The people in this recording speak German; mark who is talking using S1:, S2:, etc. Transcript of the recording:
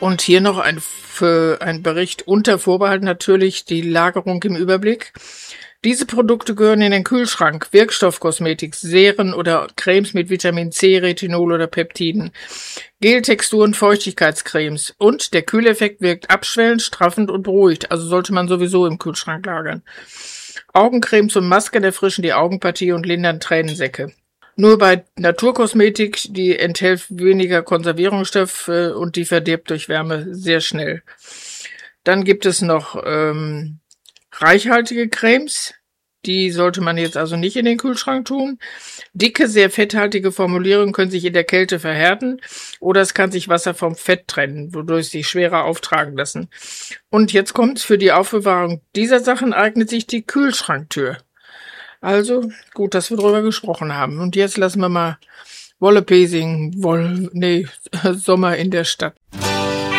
S1: Und hier noch ein Bericht unter Vorbehalt natürlich, die Lagerung im Überblick. Diese Produkte gehören in den Kühlschrank. Wirkstoffkosmetik, Seren oder Cremes mit Vitamin C, Retinol oder Peptiden. Geltexturen, Feuchtigkeitscremes. Und der Kühleffekt wirkt abschwellend, straffend und beruhigt. Also sollte man sowieso im Kühlschrank lagern. Augencremes und Masken erfrischen die Augenpartie und lindern Tränensäcke. Nur bei Naturkosmetik, die enthält weniger Konservierungsstoff und die verdirbt durch Wärme sehr schnell. Dann gibt es noch reichhaltige Cremes. Die sollte man jetzt also nicht in den Kühlschrank tun. Dicke, sehr fetthaltige Formulierungen können sich in der Kälte verhärten oder es kann sich Wasser vom Fett trennen, wodurch sie schwerer auftragen lassen. Und jetzt kommt's, für die Aufbewahrung dieser Sachen eignet sich die Kühlschranktür. Also, gut, dass wir drüber gesprochen haben. Und jetzt lassen wir mal Wolle Pesing, Sommer in der Stadt.